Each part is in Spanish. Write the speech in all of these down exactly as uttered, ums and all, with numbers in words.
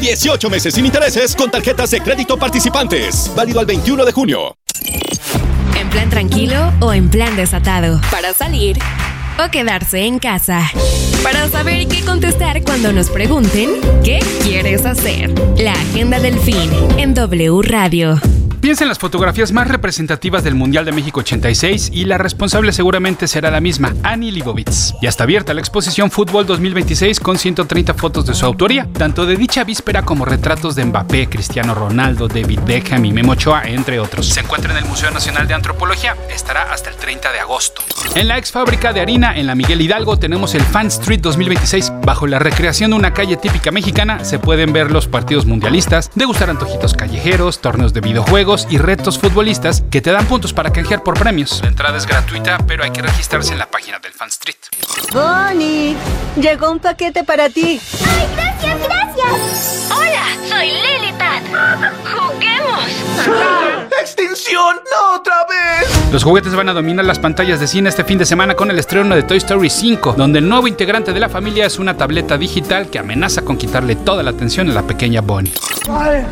dieciocho meses sin intereses con tarjetas de crédito participantes. Válido al veintiuno de junio. ¿En plan tranquilo o en plan desatado? Para salir o quedarse en casa. Para saber qué contestar cuando nos pregunten ¿qué quieres hacer? La agenda del fin en W Radio. Piensa en las fotografías más representativas del Mundial de México ochenta y seis y la responsable seguramente será la misma, Annie Leibovitz. Ya está abierta la exposición Fútbol dos mil veintiséis con ciento treinta fotos de su autoría, tanto de dicha víspera como retratos de Mbappé, Cristiano Ronaldo, David Beckham y Memo Ochoa, entre otros. Se encuentra en el Museo Nacional de Antropología, estará hasta el treinta de agosto. En la ex fábrica de harina, en la Miguel Hidalgo, tenemos el Fan Street dos mil veintiséis. Bajo la recreación de una calle típica mexicana, se pueden ver los partidos mundialistas, degustar antojitos callejeros, torneos de videojuegos y retos futbolistas que te dan puntos para canjear por premios. La entrada es gratuita, pero hay que registrarse en la página del Fan Street. Bonnie, llegó un paquete para ti. ¡Ay, gracias, gracias! Hola, soy Lily Pat. ¡Juguemos! ¡Extinción! ¡No otra vez! Los juguetes van a dominar las pantallas de cine este fin de semana con el estreno de Toy Story cinco, donde el nuevo integrante de la familia es una tableta digital que amenaza con quitarle toda la atención a la pequeña Bonnie. Why?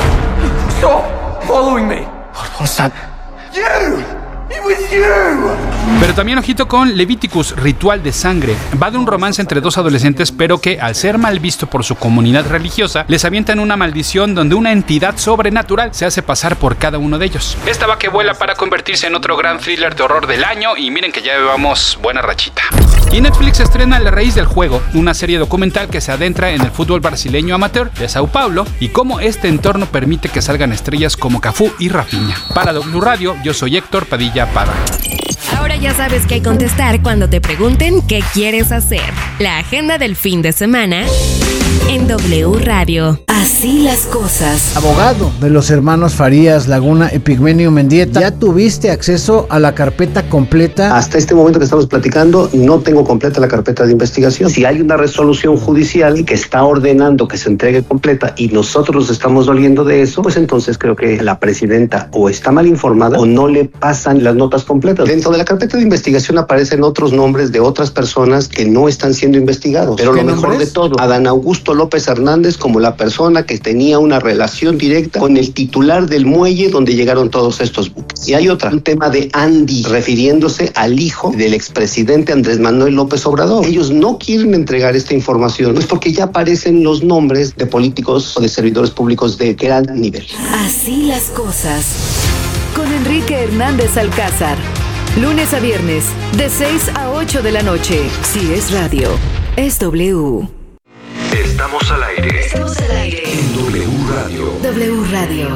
Stop following me. What's that? You! It was you! Pero también ojito con Leviticus, Ritual de Sangre. Va de un romance entre dos adolescentes, pero que al ser mal visto por su comunidad religiosa, les avientan una maldición donde una entidad sobrenatural se hace pasar por cada uno de ellos. Esta va que vuela para convertirse en otro gran thriller de horror del año y miren que ya llevamos buena rachita. Y Netflix estrena La Raíz del Juego, una serie documental que se adentra en el fútbol brasileño amateur de Sao Paulo y cómo este entorno permite que salgan estrellas como Cafú y Rafinha. Para W Radio, yo soy Héctor Padilla Pada. Ahora ya sabes qué contestar cuando te pregunten qué quieres hacer. La agenda del fin de semana en W Radio. Así las cosas. Abogado de los hermanos Farías, Laguna y Pigmenio Mendieta, ¿ya tuviste acceso a la carpeta completa? Hasta este momento que estamos platicando, no tengo completa la carpeta de investigación. Si hay una resolución judicial que está ordenando que se entregue completa y nosotros nos estamos doliendo de eso, pues entonces creo que la presidenta o está mal informada o no le pasan las notas completas. Dentro de la carpeta de investigación aparecen otros nombres de otras personas que no están siendo investigados. Pero lo mejor de todo, Adán Augusto López Hernández como la persona que tenía una relación directa con el titular del muelle donde llegaron todos estos buques. Y hay otra, un tema de Andy, refiriéndose al hijo del expresidente Andrés Manuel López Obrador. Ellos no quieren entregar esta información, pues porque ya aparecen los nombres de políticos o de servidores públicos de gran nivel. Así las cosas. Con Enrique Hernández Alcázar. Lunes a viernes, de seis a ocho de la noche. Si es radio, es W. Estamos al aire. Estamos al aire. En W Radio. W Radio.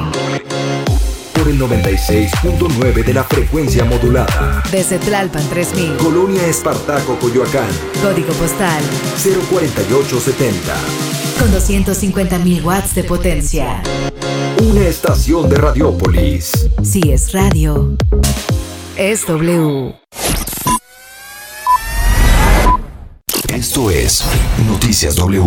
Por el noventa y seis punto nueve de la frecuencia modulada. Desde Tlalpan tres mil. Colonia Espartaco, Coyoacán. Código postal cero cuarenta y ocho setenta. Con doscientos cincuenta mil watts de potencia. Una estación de Radiópolis. Si es radio, es W. Esto es Noticias W.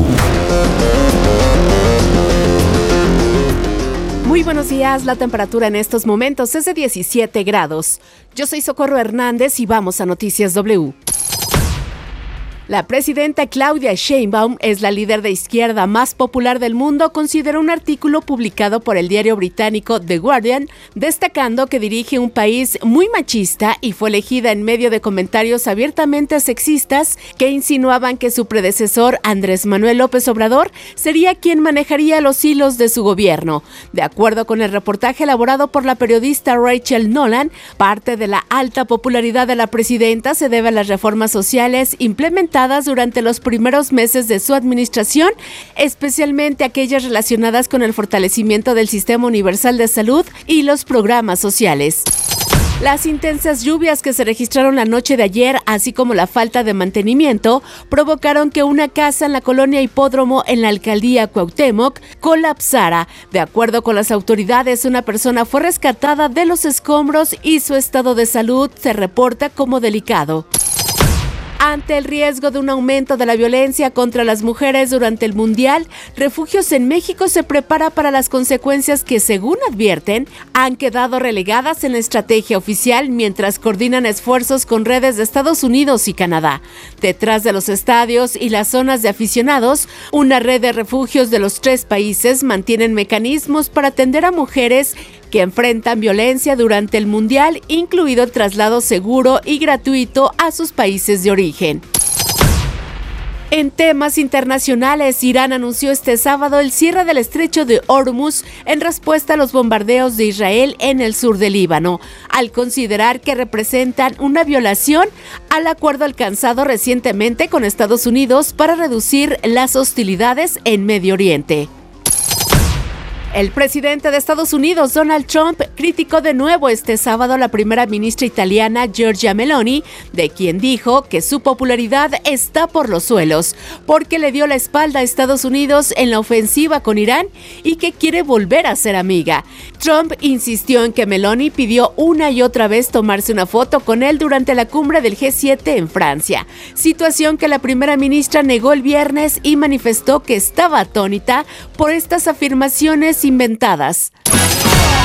Muy buenos días, la temperatura en estos momentos es de diecisiete grados. Yo soy Socorro Hernández y vamos a Noticias W. La presidenta Claudia Sheinbaum es la líder de izquierda más popular del mundo, consideró un artículo publicado por el diario británico The Guardian, destacando que dirige un país muy machista y fue elegida en medio de comentarios abiertamente sexistas que insinuaban que su predecesor, Andrés Manuel López Obrador, sería quien manejaría los hilos de su gobierno. De acuerdo con el reportaje elaborado por la periodista Rachel Nolan, parte de la alta popularidad de la presidenta se debe a las reformas sociales implementadas durante los primeros meses de su administración, especialmente aquellas relacionadas con el fortalecimiento del Sistema Universal de Salud y los programas sociales. Las intensas lluvias que se registraron la noche de ayer, así como la falta de mantenimiento, provocaron que una casa en la colonia Hipódromo en la alcaldía Cuauhtémoc colapsara. De acuerdo con las autoridades, una persona fue rescatada de los escombros y su estado de salud se reporta como delicado. Ante el riesgo de un aumento de la violencia contra las mujeres durante el Mundial, Refugios en México se prepara para las consecuencias que, según advierten, han quedado relegadas en la estrategia oficial mientras coordinan esfuerzos con redes de Estados Unidos y Canadá. Detrás de los estadios y las zonas de aficionados, una red de refugios de los tres países mantienen mecanismos para atender a mujeres que enfrentan violencia durante el Mundial, incluido el traslado seguro y gratuito a sus países de origen. En temas internacionales, Irán anunció este sábado el cierre del estrecho de Hormuz en respuesta a los bombardeos de Israel en el sur del Líbano, al considerar que representan una violación al acuerdo alcanzado recientemente con Estados Unidos para reducir las hostilidades en Medio Oriente. El presidente de Estados Unidos, Donald Trump, criticó de nuevo este sábado a la primera ministra italiana, Giorgia Meloni, de quien dijo que su popularidad está por los suelos, porque le dio la espalda a Estados Unidos en la ofensiva con Irán y que quiere volver a ser amiga. Trump insistió en que Meloni pidió una y otra vez tomarse una foto con él durante la cumbre del G siete en Francia, situación que la primera ministra negó el viernes y manifestó que estaba atónita por estas afirmaciones inventadas.